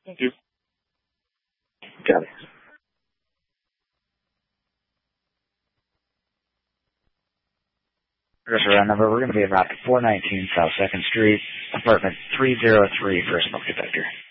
Thank you. Got it. Here's our round number. We're going to be at Route 419 South 2nd Street, apartment 303 for a smoke detector.